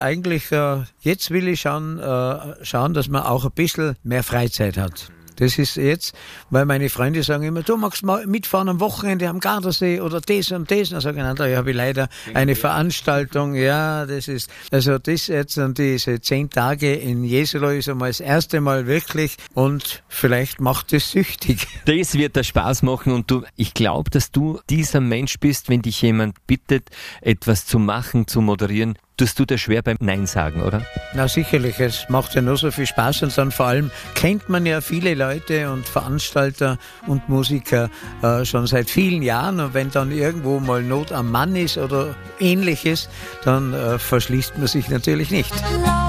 Eigentlich, jetzt will ich schauen, dass man auch ein bisschen mehr Freizeit hat. Das ist jetzt, weil meine Freunde sagen immer, du magst mal mitfahren am Wochenende am Gardasee oder das und das. Dann sage ich, da habe ich leider eine Veranstaltung. Ja, das ist, also das jetzt und diese 10 Tage in Jesolo ist einmal das erste Mal wirklich und vielleicht macht es süchtig. Das wird dir Spaß machen und ich glaube, dass du dieser Mensch bist, wenn dich jemand bittet, etwas zu machen, zu moderieren, tust du dir schwer beim Nein sagen, oder? Na sicherlich, es macht ja nur so viel Spaß und dann vor allem kennt man ja viele Leute und Veranstalter und Musiker schon seit vielen Jahren und wenn dann irgendwo mal Not am Mann ist oder Ähnliches, dann verschließt man sich natürlich nicht.